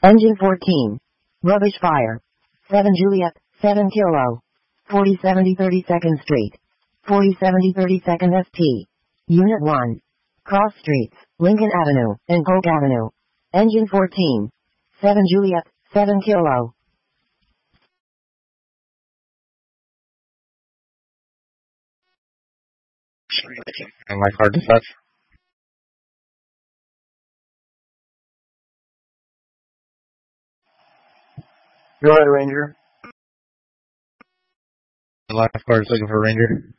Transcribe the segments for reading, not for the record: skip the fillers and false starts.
Engine 14. Rubbish fire. 7 Juliet, 7 Kilo. 4070 32nd Street. 4070 32nd ST. Unit 1. Cross Streets, Lincoln Avenue, and Polk Avenue. Engine 14. 7 Juliet, 7 Kilo. And my car dispatch. Go ahead, Ranger. The lifeguard is looking for a Ranger.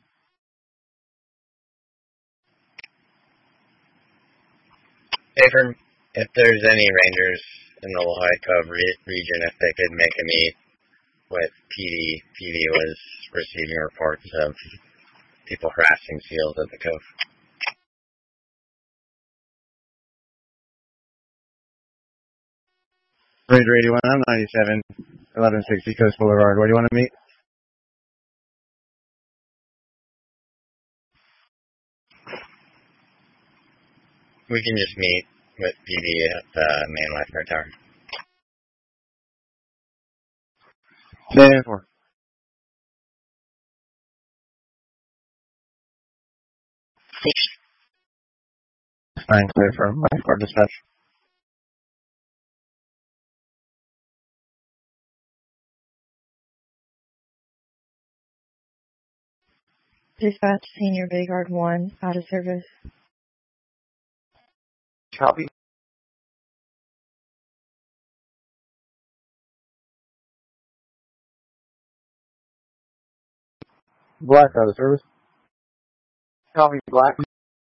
Patron, if there's any Rangers in the Lehigh Cove region, if they could make a meet with PD. PD was receiving reports of people harassing SEALs at the Cove. Ranger 81, I'm 97, 1160 Coast Boulevard. Where do you want to meet? We can just meet with PD at the main lifeguard tower. Stand for. Fine, clear for lifeguard dispatch. Dispatch Senior Bayguard 1, out of service. Copy. Black, out of service. Copy, Black.